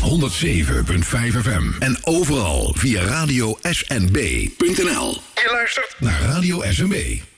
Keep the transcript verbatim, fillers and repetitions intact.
honderd zeven komma vijf F M. En overal via radio s n b punt n l. Je luistert naar Radio S N B.